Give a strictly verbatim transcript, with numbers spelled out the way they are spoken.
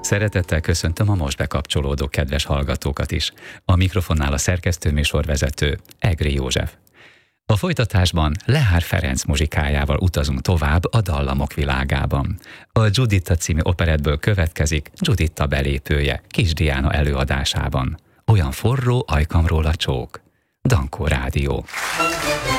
Szeretettel köszöntöm a most bekapcsolódó kedves hallgatókat is. A mikrofonnál a szerkesztőműsorvezető Egri József. A folytatásban Lehár Ferenc muzsikájával utazunk tovább a dallamok világában. A Giuditta című operettből következik Giuditta belépője Kis Diana előadásában. Olyan forró, ajkamról a csók. Dankó Rádió.